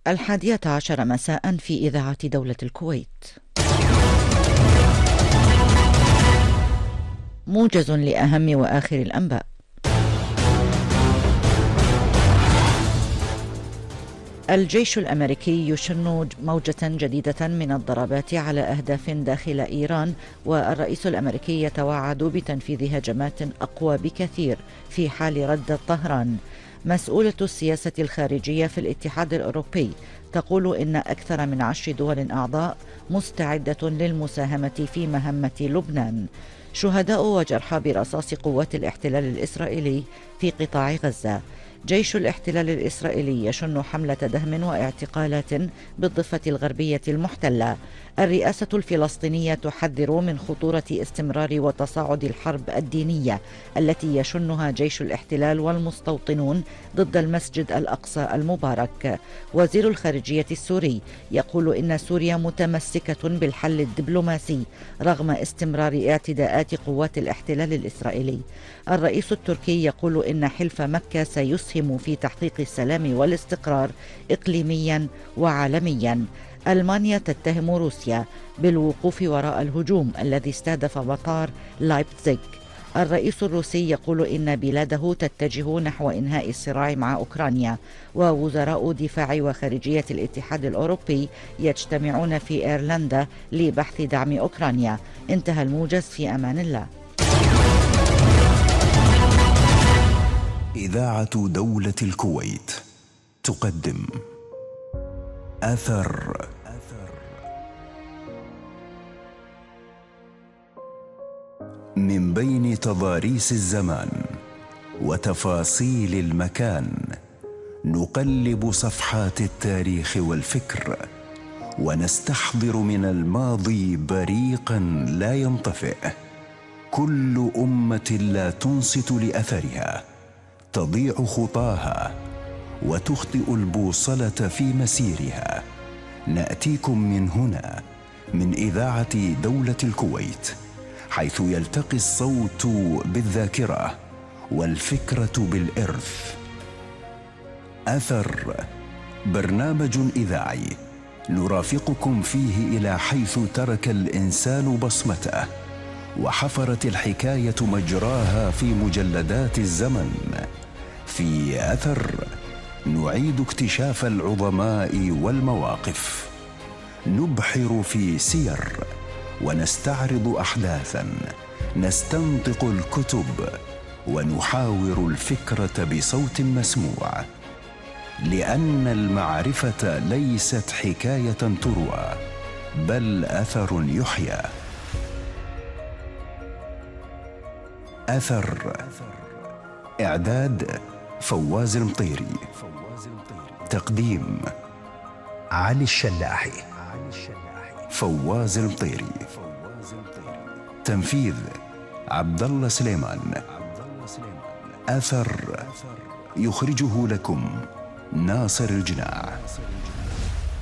11:00 مساء في إذاعة دولة الكويت. موجز لأهم وآخر الأنباء. الجيش الأمريكي يشن موجة جديدة من الضربات على أهداف داخل إيران، والرئيس الأمريكي يتوعد بتنفيذ هجمات أقوى بكثير في حال رد طهران. مسؤولة السياسة الخارجية في الاتحاد الأوروبي تقول إن أكثر من 10 دول أعضاء مستعدة للمساهمة في مهمة لبنان. شهداء وجرحى برصاص قوات الاحتلال الإسرائيلي في قطاع غزة. جيش الاحتلال الإسرائيلي يشن حملة دهم واعتقالات بالضفة الغربية المحتلة. الرئاسة الفلسطينية تحذر من خطورة استمرار وتصاعد الحرب الدينية التي يشنها جيش الاحتلال والمستوطنون ضد المسجد الأقصى المبارك. وزير الخارجية السوري يقول إن سوريا متمسكة بالحل الدبلوماسي رغم استمرار اعتداءات قوات الاحتلال الإسرائيلي. الرئيس التركي يقول إن حلف مكة سيسهم في تحقيق السلام والاستقرار إقليميا وعالميا. ألمانيا تتهم روسيا بالوقوف وراء الهجوم الذي استهدف مطار لايبزيغ. الرئيس الروسي يقول إن بلاده تتجه نحو إنهاء الصراع مع أوكرانيا. ووزراء دفاع وخارجية الاتحاد الأوروبي يجتمعون في إيرلندا لبحث دعم أوكرانيا. انتهى الموجز، في أمان الله. إذاعة دولة الكويت تقدم أثر. من بين تضاريس الزمان وتفاصيل المكان نقلب صفحات التاريخ والفكر، ونستحضر من الماضي بريقا لا ينطفئ. كل أمة لا تنصت لأثرها تضيع خطاها وتخطئ البوصلة في مسيرها. نأتيكم من هنا، من إذاعة دولة الكويت، حيث يلتقي الصوت بالذاكرة والفكرة بالإرث. أثر، برنامج إذاعي نرافقكم فيه إلى حيث ترك الإنسان بصمته، وحفرت الحكاية مجراها في مجلدات الزمن. في أثر نعيد اكتشاف العظماء والمواقف، نبحر في سير ونستعرض أحداثا، نستنطق الكتب ونحاور الفكرة بصوت مسموع، لأن المعرفة ليست حكاية تروى بل أثر يحيى. أثر، إعداد فواز المطيري، تقديم علي الشلاحي، فواز المطيري، تنفيذ عبد الله سليمان. أثر يخرجه لكم ناصر الجناع.